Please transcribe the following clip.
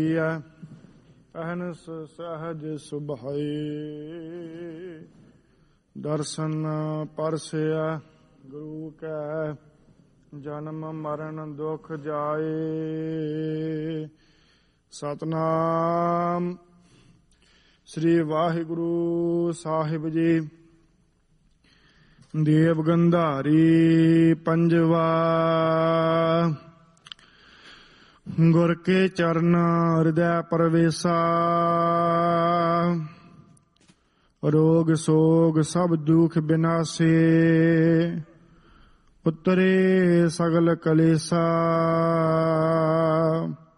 ਅਹਨਸ ਸਹਜ ਸੁਭਾਈ ਦਰਸ਼ਨ ਪਰਸਿਆ ਗੁਰੂ ਕੈ ਜਨਮ ਮਰਨ ਦੁਖ ਜਾਏ। ਸਤਨਾਮ ਸ੍ਰੀ ਵਾਹਿਗੁਰੂ ਸਾਹਿਬ ਜੀ। ਦੇਵ ਗੰਧਾਰੀ ਪੰਜਵਾ। ਗੁਰ ਕੇ ਚਰਨ ਹਿਰਦੈ ਪਰਵੇਸਾ ਰੋਗ ਸੋਗ ਸਭ ਦੁਖ ਬਿਨਾਸੇ। ਉਤਰੇ ਸਗਲ ਕਲੇਸਾ